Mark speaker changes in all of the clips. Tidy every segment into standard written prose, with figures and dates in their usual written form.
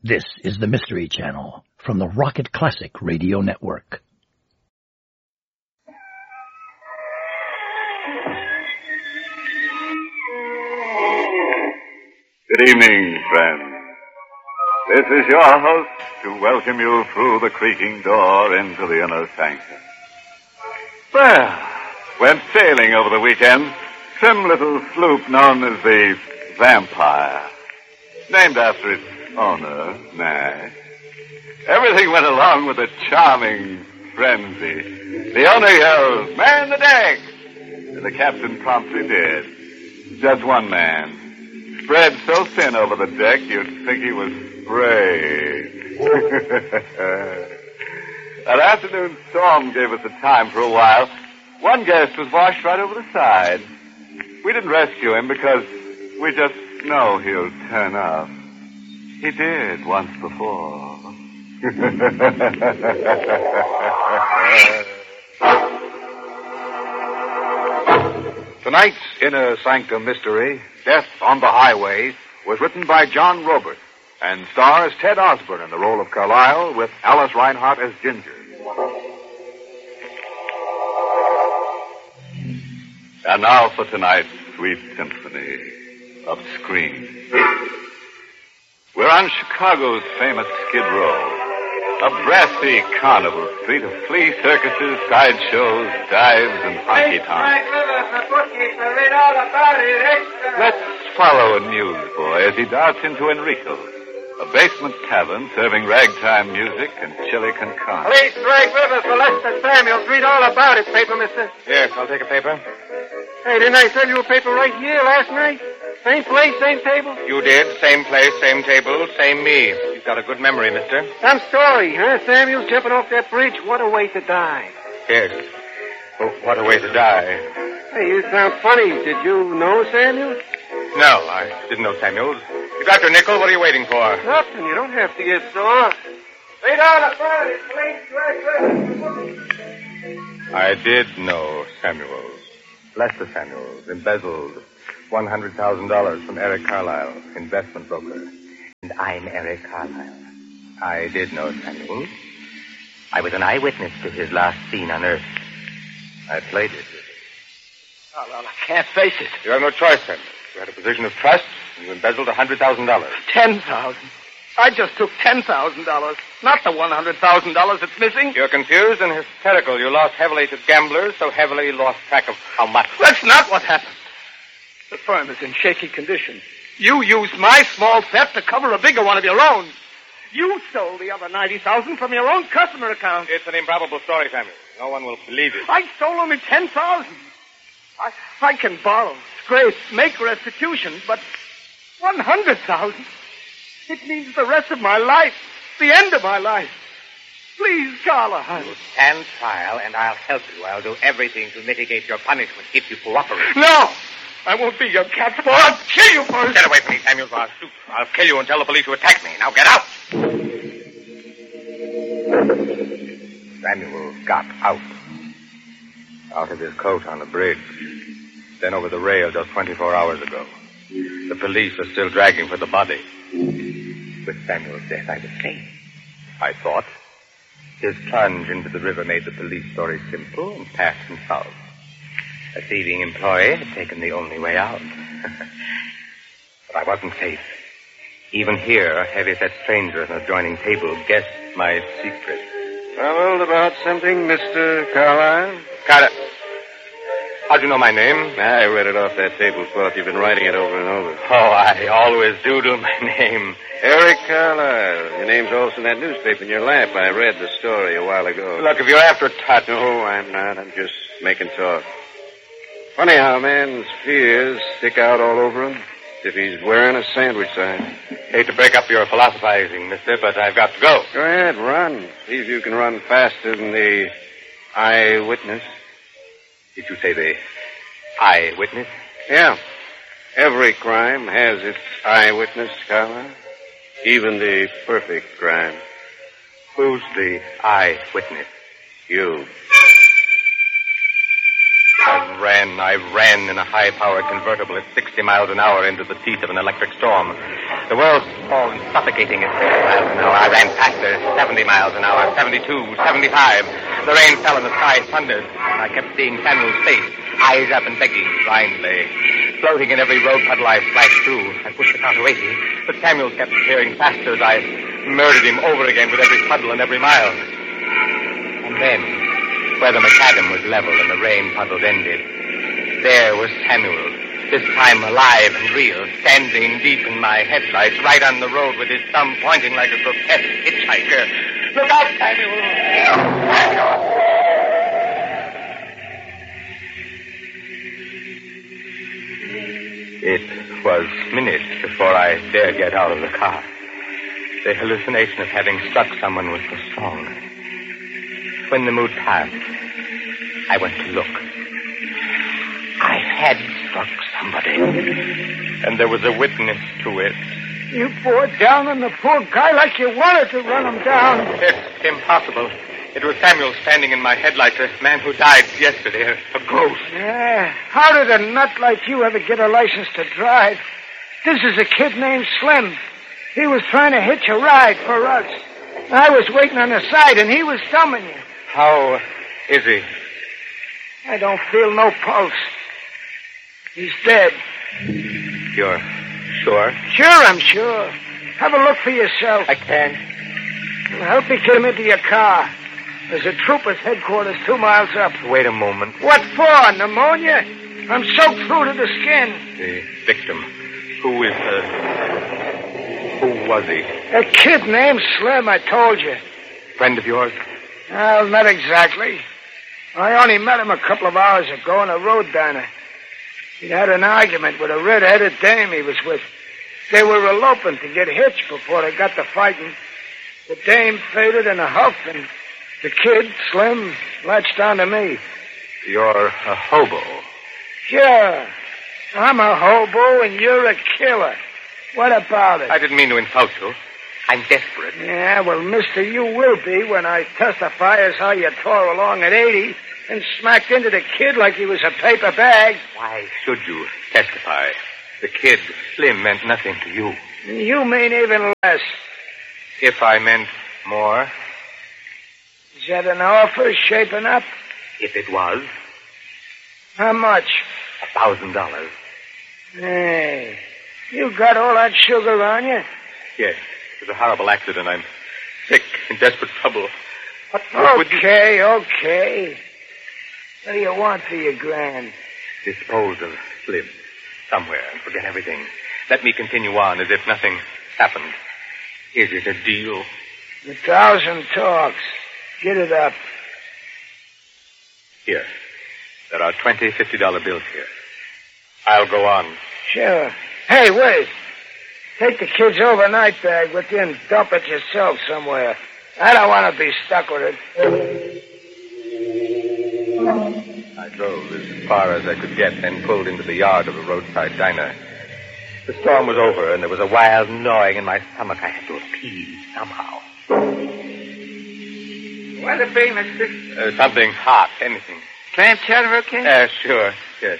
Speaker 1: This is the Mystery Channel from the Rocket Classic Radio Network.
Speaker 2: Good evening, friends. This is your host to welcome you through the creaking door into the inner sanctum. Well, went sailing over the weekend. Trim little sloop known as the Vampire. Named after its owner, Nash. Everything went along with a charming frenzy. The owner yelled, "Man the deck!" And the captain promptly did. Just one man. Spread so thin over the deck you'd think he was sprayed. That afternoon storm gave us a time for a while. One guest was washed right over the side. We didn't rescue him because we just know he'll turn up. He did once before.
Speaker 3: Tonight's Inner Sanctum Mystery, Death on the Highway, was written by John Robert and stars Ted Osborne in the role of Carlyle with Alice Reinhardt as Ginger.
Speaker 2: And now for tonight's sweet symphony of screams. We're on Chicago's famous Skid Row, a brassy carnival street of flea circuses, sideshows, dives, and honky-tonks. Let's follow a newsboy as he darts into Enrico's, a basement tavern serving ragtime music and chili con carne.
Speaker 4: Police drag Rivers for Lester Samuels. Read all about it, paper, mister.
Speaker 3: Yes, I'll take a paper.
Speaker 4: Hey, didn't I sell you a paper right here last night? Same place, same table?
Speaker 5: You did. Same place, same table, same me. You've got a good memory, mister.
Speaker 4: Some story, huh? Samuels jumping off that bridge. What a way to die.
Speaker 5: Yes. Oh, what a way to die.
Speaker 4: Hey, you sound funny. Did you know Samuels?
Speaker 5: No, I didn't know Samuels. You got your nickel. What are you waiting for?
Speaker 4: Nothing. You don't have to get sore. Read all about it, police drag Rivers.
Speaker 5: I did know Samuels. Lester Samuels, embezzled $100,000 from Eric Carlyle, investment broker.
Speaker 6: And I'm Eric Carlyle.
Speaker 5: I did know Samuels.
Speaker 6: I was an eyewitness to his last scene on Earth.
Speaker 5: I played it.
Speaker 4: Oh, well, I can't face it.
Speaker 5: You have no choice, Samuels. You had a position of trust, and you embezzled $100,000.
Speaker 4: 10,000. I just took $10,000, not the $100,000 that's missing.
Speaker 5: You're confused and hysterical. You lost heavily to gamblers, so heavily you lost track of how much.
Speaker 4: That's not what happened. The firm is in shaky condition. You used my small theft to cover a bigger one of your own. You stole the other $90,000 from your own customer account.
Speaker 5: It's an improbable story, Samuel. No one will believe it.
Speaker 4: I stole only $10,000. I can borrow, scrape, make restitution, but $100,000? It means the rest of my life, the end of my life. Please, Carla.
Speaker 6: You'll stand trial, and I'll help you. I'll do everything to mitigate your punishment if you cooperate.
Speaker 4: No! I won't be your cat's paw. I'll kill you first.
Speaker 5: Get away from me, Samuel, or I'll shoot. I'll kill you and tell the police you attacked me. Now get out! Samuel got out. Out of his coat on the bridge. Then over the rail just 24 hours ago. The police are still dragging for the body. With Samuel's death, I was safe. I thought. His plunge into the river made the police story simple and passed and solved. A thieving employee had taken the only way out. But I wasn't safe. Even here, a heavy-set stranger at an adjoining table guessed my secret.
Speaker 4: Troubled about something, Mr. Carlyle?
Speaker 5: Carter. How'd you know my name?
Speaker 4: I read it off that tablecloth. You've been writing it over and over.
Speaker 5: Oh, I always do my name.
Speaker 4: Eric Carlyle. Your name's also in that newspaper in your lap. I read the story a while ago.
Speaker 5: Look, if you're after touch...
Speaker 4: No, I'm not. I'm just making talk. Funny how a man's fears stick out all over him. As if he's wearing a sandwich sign.
Speaker 5: Hate to break up your philosophizing, mister, but I've got to go.
Speaker 4: Go ahead, run. See if you can run faster than the eyewitness.
Speaker 5: Did you say the eyewitness?
Speaker 4: Yeah. Every crime has its eyewitness, Carlyle. Even the perfect crime.
Speaker 5: Who's the eyewitness?
Speaker 4: You.
Speaker 5: A ran in a high-powered convertible at 60 miles an hour into the teeth of an electric storm. The world sprawled and suffocating at 60 miles an hour. I ran faster, 70 miles an hour, 72, 75. The rain fell and the sky thundered. I kept seeing Samuel's face, eyes up and begging blindly. Floating in every road puddle I splashed through. I pushed the car to 80, but Samuel kept appearing faster as I murdered him over again with every puddle and every mile. And then, where the macadam was level and the rain puddles ended, there was Samuel, this time alive and real, standing deep in my headlights, right on the road with his thumb pointing like a grotesque hitchhiker. Look out, Samuel! It was minutes before I dared get out of the car. The hallucination of having struck someone was so strong. When the mood passed, I went to look. I had struck somebody. And there was a witness to it.
Speaker 4: You bore down on the poor guy like you wanted to run him down.
Speaker 5: It's impossible. It was Samuel standing in my headlights, a man who died yesterday, a ghost.
Speaker 4: Yeah. How did a nut like you ever get a license to drive? This is a kid named Slim. He was trying to hitch a ride for us. I was waiting on the side, and he was thumbing you.
Speaker 5: How is he?
Speaker 4: I don't feel no pulse. He's dead.
Speaker 5: You're sure?
Speaker 4: Sure, I'm sure. Have a look for yourself.
Speaker 5: I can't.
Speaker 4: Well, help me get him into your car. There's a trooper's headquarters 2 miles up.
Speaker 5: Wait a moment.
Speaker 4: What for? Pneumonia? I'm soaked through to the skin.
Speaker 5: The victim. Who was he?
Speaker 4: A kid named Slim, I told you.
Speaker 5: Friend of yours?
Speaker 4: Well, not exactly. I only met him a couple of hours ago in a road diner. He'd had an argument with a red-headed dame he was with. They were eloping to get hitched before they got to fighting. The dame faded in a huff, and the kid, Slim, latched onto me.
Speaker 5: You're a hobo.
Speaker 4: Sure. I'm a hobo, and you're a killer. What about it?
Speaker 5: I didn't mean to insult you. I'm desperate.
Speaker 4: Yeah, well, mister, you will be when I testify as how you tore along at 80 and smacked into the kid like he was a paper bag.
Speaker 5: Why should you testify? The kid, Slim, meant nothing to you.
Speaker 4: You mean even less.
Speaker 5: If I meant more?
Speaker 4: Is that an offer shaping up?
Speaker 5: If it was.
Speaker 4: How much?
Speaker 5: $1,000.
Speaker 4: Hey, you got all that sugar on you?
Speaker 5: Yes. It was a horrible accident. I'm sick, in desperate trouble. What would you...
Speaker 4: Okay. What do you want for your grand?
Speaker 5: Dispose of Slim somewhere and forget everything. Let me continue on as if nothing happened. Is it a deal?
Speaker 4: 1,000 talks. Get it up.
Speaker 5: Here. There are 20 $50 bills here. I'll go on.
Speaker 4: Sure. Hey, wait. Take the kid's overnight bag with you and dump it yourself somewhere. I don't want to be stuck with it.
Speaker 5: I drove as far as I could get, then pulled into the yard of a roadside diner. The storm was over, and there was a wild gnawing in my stomach. I had to appease somehow.
Speaker 4: What'll it be, mister?
Speaker 5: Something hot, anything.
Speaker 4: Clam chowder, okay?
Speaker 5: Sure, yes.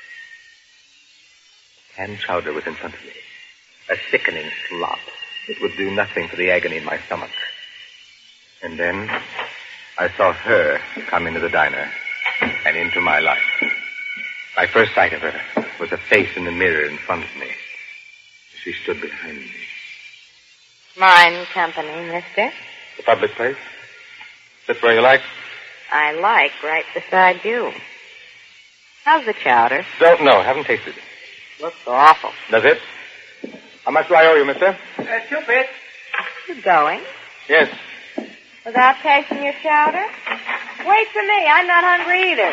Speaker 5: Clam chowder was in front of me. A sickening slop. It would do nothing for the agony in my stomach. And then I saw her come into the diner and into my life. My first sight of her was a face in the mirror in front of me. She stood behind me.
Speaker 7: Mine company, mister.
Speaker 5: The public place? That's where you like?
Speaker 7: I like right beside you. How's the chowder?
Speaker 5: Don't know. Haven't tasted it.
Speaker 7: Looks awful.
Speaker 5: Does it? How much do I owe you, mister?
Speaker 4: 2 bits.
Speaker 7: You going?
Speaker 5: Yes.
Speaker 7: Without tasting your chowder? Wait for me. I'm not hungry either.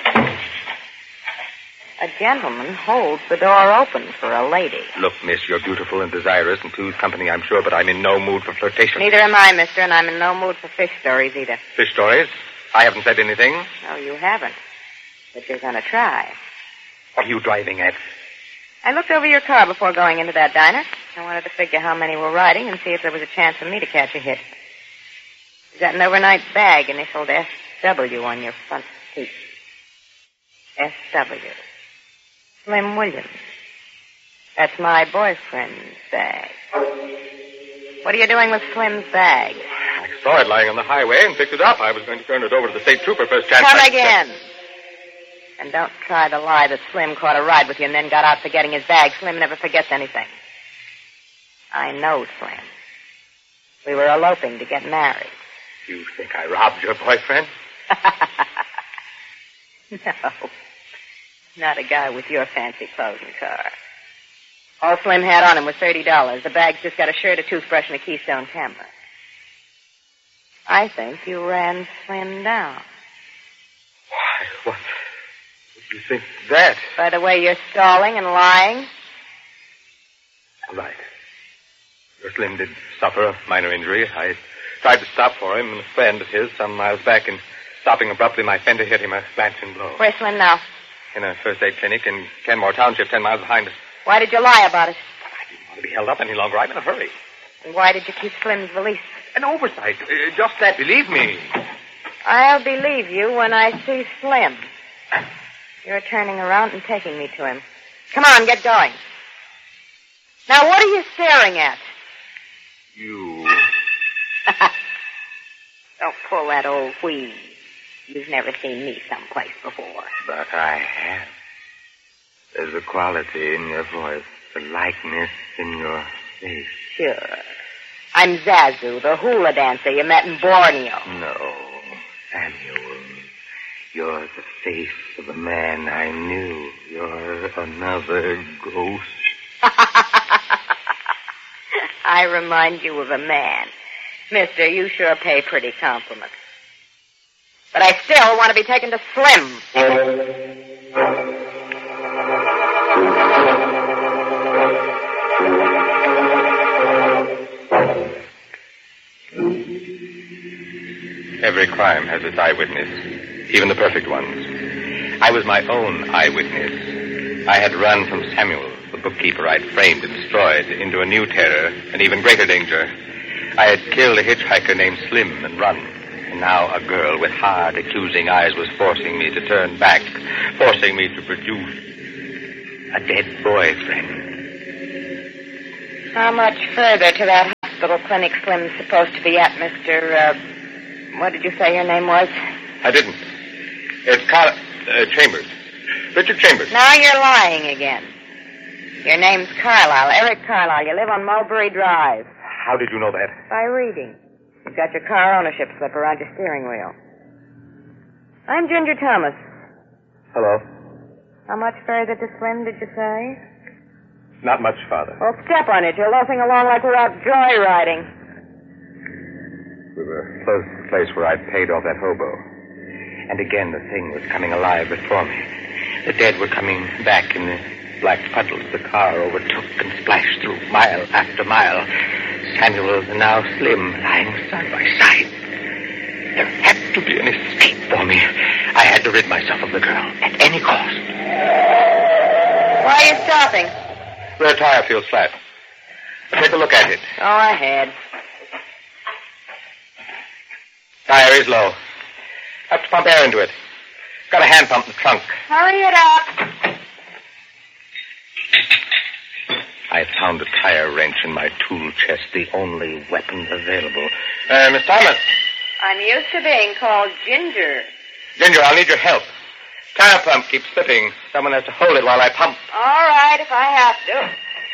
Speaker 7: A gentleman holds the door open for a lady.
Speaker 5: Look, miss, you're beautiful and desirous and two's company, I'm sure, but I'm in no mood for flirtation.
Speaker 7: Neither am I, mister, and I'm in no mood for fish stories either.
Speaker 5: Fish stories? I haven't said anything.
Speaker 7: No, you haven't. But you're going to try.
Speaker 5: What are you driving at?
Speaker 7: I looked over your car before going into that diner. I wanted to figure how many were riding and see if there was a chance for me to catch a hit. You got an overnight bag initialed SW on your front seat. S.W. Slim Williams. That's my boyfriend's bag. What are you doing with Slim's bag?
Speaker 5: I saw it lying on the highway and picked it up. I was going to turn it over to the state trooper first chance.
Speaker 7: Come again. And don't try to lie that Slim caught a ride with you and then got out forgetting his bag. Slim never forgets anything. I know Slim. We were eloping to get married.
Speaker 5: You think I robbed your boyfriend?
Speaker 7: No. Not a guy with your fancy clothes and car. All Slim had on him was $30. The bag's just got a shirt, a toothbrush, and a Keystone camera. I think you ran Slim down.
Speaker 5: Why, what do you think that?
Speaker 7: By the way you're stalling and lying?
Speaker 5: Right. Your Slim did suffer a minor injury. I tried to stop for him, and a friend of his some miles back, and stopping abruptly, my fender hit him a glancing blow.
Speaker 7: Where's Slim now?
Speaker 5: In a first aid clinic in Kenmore Township, 10 miles behind us.
Speaker 7: Why did you lie about it?
Speaker 5: I didn't want to be held up any longer. I'm in a hurry.
Speaker 7: And why did you keep Slim's valise?
Speaker 5: An oversight. Just that, believe me.
Speaker 7: I'll believe you when I see Slim. You're turning around and taking me to him. Come on, get going. Now, what are you staring at?
Speaker 5: You.
Speaker 7: Don't pull that old wheeze. You've never seen me someplace before.
Speaker 5: But I have. There's a quality in your voice, a likeness in your face.
Speaker 7: Sure. I'm Zazu, the hula dancer you met in Borneo.
Speaker 5: No, Samuel. You're the face of a man I knew. You're another ghost.
Speaker 7: I remind you of a man. Mister, you sure pay pretty compliments. But I still want to be taken to Slim.
Speaker 5: Every crime has its eyewitness, even the perfect ones. I was my own eyewitness. I had run from Samuel, the bookkeeper I'd framed and destroyed, into a new terror, an even greater danger. I had killed a hitchhiker named Slim and run. And now a girl with hard, accusing eyes was forcing me to turn back, forcing me to produce a dead boyfriend.
Speaker 7: How much further to that hospital clinic Slim's supposed to be at, Mr. What did you say your name was?
Speaker 5: I didn't. It's Chambers. Richard Chambers.
Speaker 7: Now you're lying again. Your name's Carlisle, Eric Carlisle. You live on Mulberry Drive.
Speaker 5: How did you know that?
Speaker 7: By reading. You've got your car ownership slip around your steering wheel. I'm Ginger Thomas.
Speaker 5: Hello.
Speaker 7: How much further to Slim, did you say?
Speaker 5: Not much farther.
Speaker 7: Well, step on it. You're loafing along like we're out joyriding.
Speaker 5: We were close to the place where I'd paid off that hobo. And again, the thing was coming alive before me. The dead were coming back in the black puddles. The car overtook and splashed through mile after mile. Samuel and now Slim lying side by side. There had to be an escape for me. I had to rid myself of the girl at any cost.
Speaker 7: Why are you stopping?
Speaker 5: Rear tire feels flat. Take a look at it.
Speaker 7: Go ahead.
Speaker 5: Tire is low. Have to pump air into it. Got a hand pump in the trunk.
Speaker 7: Hurry it up.
Speaker 5: I found a tire wrench in my tool chest, the only weapon available. Miss Thomas.
Speaker 7: I'm used to being called Ginger.
Speaker 5: Ginger, I'll need your help. Tire pump keeps slipping. Someone has to hold it while I pump.
Speaker 7: All right, if I have to.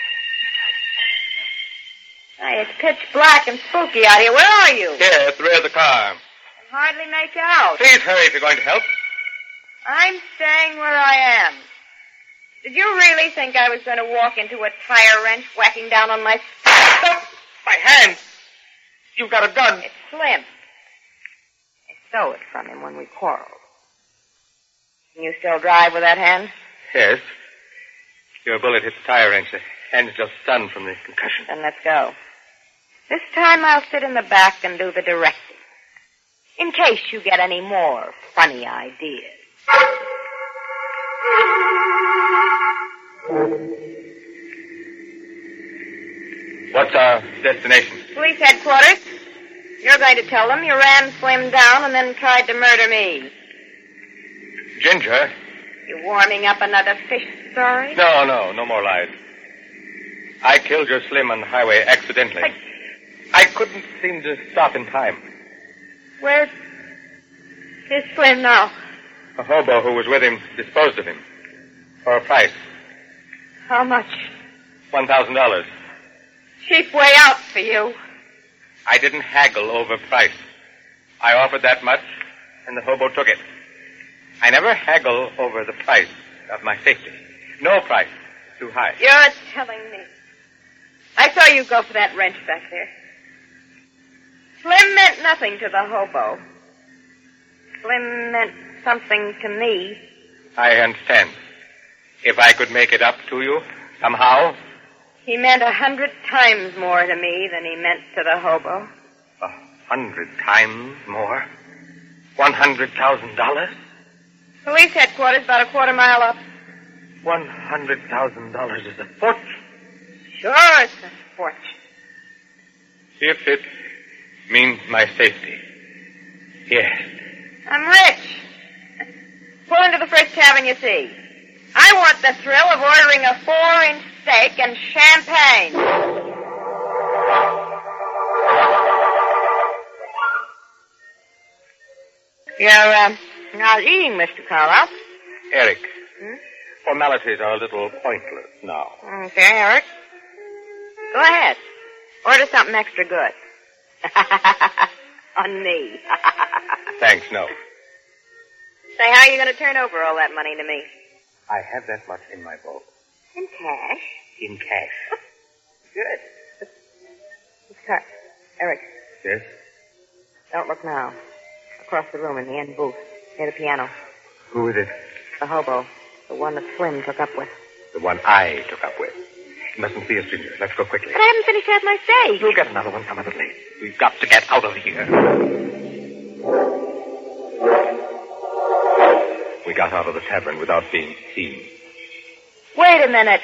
Speaker 7: Hey, it's pitch black and spooky out here. Where are you?
Speaker 5: Here, at the rear of the car.
Speaker 7: I can hardly make out.
Speaker 5: Please hurry if you're going to help.
Speaker 7: I'm staying where I am. Did you really think I was going to walk into a tire wrench whacking down on my...
Speaker 5: Stop! My hand! You've got a gun.
Speaker 7: It's Slim. I stole it from him when we quarreled. Can you still drive with that hand?
Speaker 5: Yes. Your bullet hit the tire wrench. The hand's just stunned from the concussion.
Speaker 7: Then let's go. This time I'll sit in the back and do the directing. In case you get any more funny ideas.
Speaker 5: What's our destination?
Speaker 7: Police headquarters. You're going to tell them you ran Slim down and then tried to murder me.
Speaker 5: Ginger,
Speaker 7: You warming up another fish story?
Speaker 5: No more lies. I killed your Slim on the highway accidentally. I couldn't seem to stop in time.
Speaker 7: Where's Slim now?
Speaker 5: A hobo who was with him disposed of him. For a price.
Speaker 7: How much?
Speaker 5: $1,000.
Speaker 7: Cheap way out for you.
Speaker 5: I didn't haggle over price. I offered that much, and the hobo took it. I never haggle over the price of my safety. No price too high.
Speaker 7: You're telling me. I saw you go for that wrench back there. Slim meant nothing to the hobo. Slim meant something to me.
Speaker 5: I understand. If I could make it up to you, somehow.
Speaker 7: He meant 100 times more to me than he meant to the hobo.
Speaker 5: 100 times more? $100,000?
Speaker 7: Police headquarters about a quarter mile up.
Speaker 5: $100,000 is a fortune.
Speaker 7: Sure, it's a fortune.
Speaker 5: If it means my safety. Yes.
Speaker 7: I'm rich. Pull into the first tavern you see. I want the thrill of ordering a 4-inch steak and champagne. You're not eating, Mr. Carlisle.
Speaker 5: Eric, formalities are a little pointless now.
Speaker 7: Okay, Eric. Go ahead. Order something extra good. On me.
Speaker 5: Thanks, no.
Speaker 7: Say, how are you going to turn over all that money to me?
Speaker 5: I have that much in my vault.
Speaker 7: In cash?
Speaker 5: In cash.
Speaker 7: Good. Eric.
Speaker 5: Yes?
Speaker 7: Don't look now. Across the room in the end booth, near the piano.
Speaker 5: Who is it?
Speaker 7: The hobo. The one that Slim took up with.
Speaker 5: The one I took up with. You mustn't see us, Junior. Let's go quickly.
Speaker 7: But I haven't finished half my steak.
Speaker 5: You'll get another one some other place. We've got to get out of here. We got out of the tavern without being seen.
Speaker 7: Wait a minute.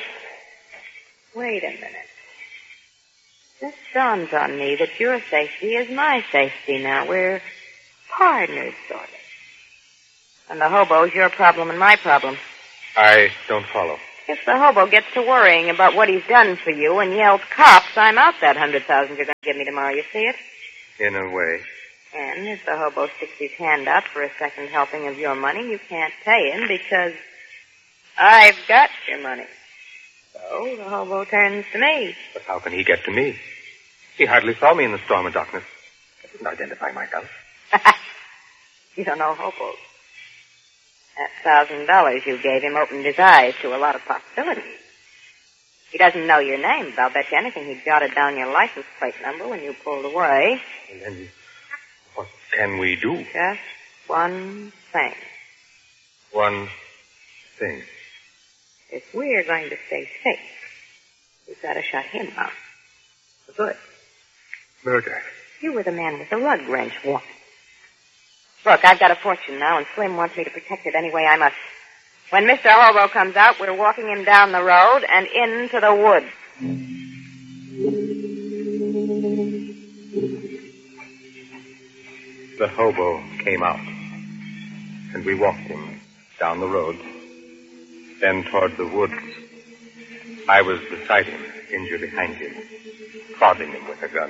Speaker 7: This dawns on me that your safety is my safety now. We're partners, sort of. And the hobo's your problem and my problem.
Speaker 5: I don't follow.
Speaker 7: If the hobo gets to worrying about what he's done for you and yells cops, I'm out that $100,000 you're going to give me tomorrow. You see it?
Speaker 5: In a way.
Speaker 7: And if the hobo sticks his hand out for a second helping of your money, you can't pay him because I've got your money. So the hobo turns to me.
Speaker 5: But how can he get to me? He hardly saw me in the storm of darkness. I didn't identify myself.
Speaker 7: You don't know hobos. That $1,000 you gave him opened his eyes to a lot of possibilities. He doesn't know your name, but I'll bet you anything he jotted down your license plate number when you pulled away.
Speaker 5: And then what can we do?
Speaker 7: Just one thing.
Speaker 5: One thing.
Speaker 7: If we're going to stay safe, we've got to shut him out. For good.
Speaker 5: Murder.
Speaker 7: You were the man with the lug wrench once. Look, I've got a fortune now, and Slim wants me to protect it any way I must. When Mr. Hobo comes out, we're walking him down the road and into the woods.
Speaker 5: The hobo came out, and we walked him down the road, then toward the woods. I was beside him, Ginger behind him, prodding him with a gun.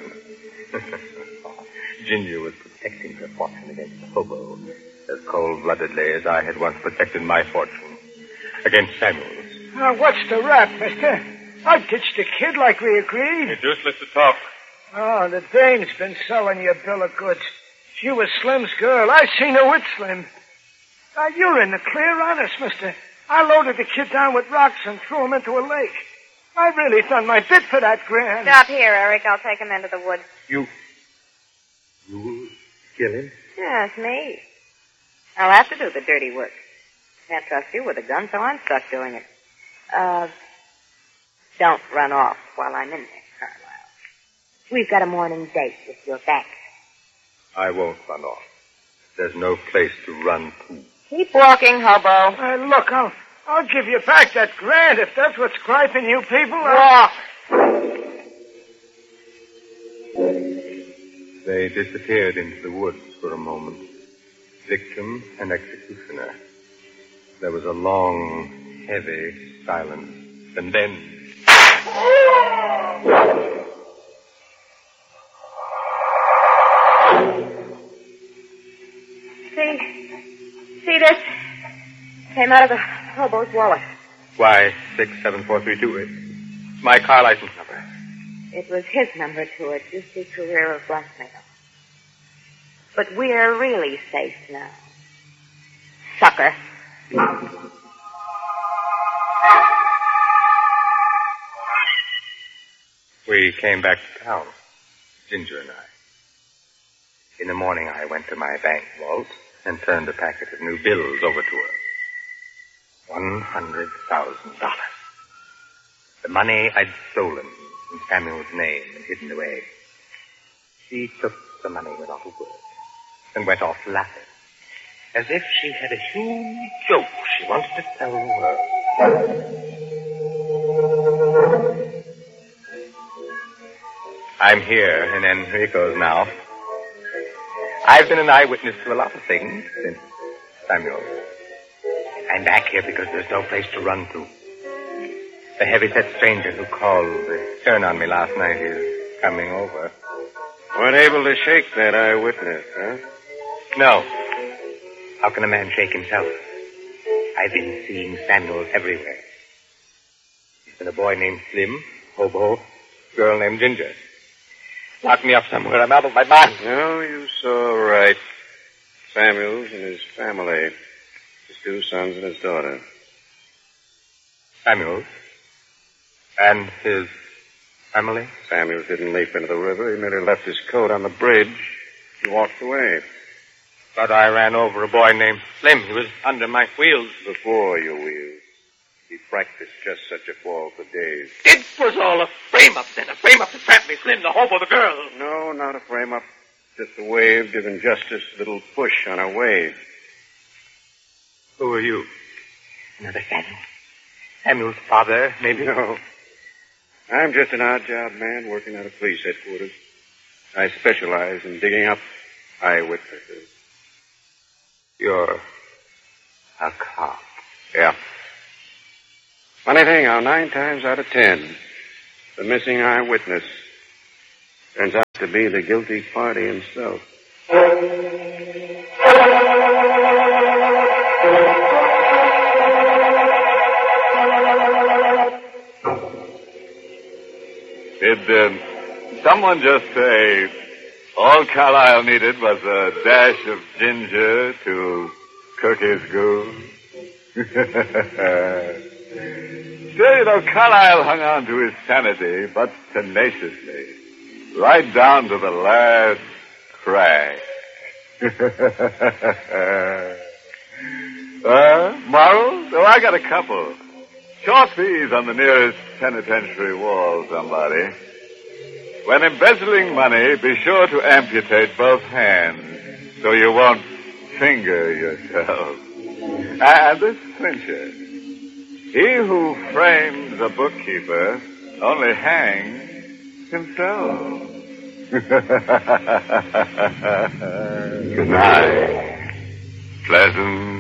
Speaker 5: Ginger was protecting her fortune against the hobo as cold-bloodedly as I had once protected my fortune against Samuel's.
Speaker 4: What's the rap, mister? I ditched the kid like we agreed.
Speaker 5: It's useless to talk.
Speaker 4: Oh, the dame's been selling you a bill of goods. She was Slim's girl. I seen her with Slim. You're in the clear, honest, mister. I loaded the kid down with rocks and threw him into a lake. I really done my bit for that grand.
Speaker 7: Stop here, Eric. I'll take him into the woods.
Speaker 5: You will kill him?
Speaker 7: Yes, me. I'll have to do the dirty work. Can't trust you with a gun, so I'm stuck doing it. Don't run off while I'm in there, Carlisle. We've got a morning date with your bank.
Speaker 5: I won't run off. There's no place to run to.
Speaker 7: Keep walking, hobo.
Speaker 4: Look, I'll give you back that grand if that's what's griping you people.
Speaker 7: Walk.
Speaker 5: They disappeared into the woods for a moment, victim and executioner. There was a long, heavy silence. And then...
Speaker 7: See this? Came out of the hobo's wallet.
Speaker 5: Why, 67432. It's my car license number.
Speaker 7: It was his number to a juicy career of blackmail. But we're really safe now. Sucker.
Speaker 5: We came back to town, Ginger and I. In the morning, I went to my bank vault and turned a packet of new bills over to her. $100,000. The money I'd stolen in Samuel's name and hidden away. She took the money without a word and went off laughing, as if she had a huge joke she wanted to tell the world. I'm here in Enrico's now. I've been an eyewitness to a lot of things since Samuel. I'm back here because there's no place to run to. The heavy-set stranger who called the turn on me last night is coming over.
Speaker 8: Weren't able to shake that eyewitness, huh?
Speaker 5: No. How can a man shake himself? I've been seeing Samuel everywhere. There's been a boy named Slim, hobo, girl named Ginger. Lock me up somewhere. I'm out of my mind.
Speaker 8: No, you saw right. Samuels and his family. His 2 sons and his daughter.
Speaker 5: Samuels? And his family?
Speaker 8: Samuels didn't leap into the river. He merely left his coat on the bridge and walked away.
Speaker 5: But I ran over a boy named Slim. He was under my wheels.
Speaker 8: Before your wheels. He practiced just such a fall for days.
Speaker 6: It was all a frame-up then. A frame-up to trap me, Slim, the hobo, the girl.
Speaker 8: No, not a frame-up. Just a wave giving justice a little push on her way.
Speaker 5: Who are you? Another Samuel? Samuel's father, maybe?
Speaker 8: No. I'm just an odd-job man working out of police headquarters. I specialize in digging up eyewitnesses.
Speaker 5: You're a cop.
Speaker 8: Yeah. Funny thing, how 9 times out of 10, the missing eyewitness turns out to be the guilty party himself.
Speaker 2: Did someone just say all Carlyle needed was a dash of ginger to cook his goose? Still, you know, Carlyle hung on to his sanity, but tenaciously, right down to the last crack. Morals? Oh, I got a couple. Chalk these on the nearest penitentiary wall, somebody. When embezzling money, be sure to amputate both hands so you won't finger yourself. And this clincher. He who frames a bookkeeper only hangs himself. Good night. Pleasant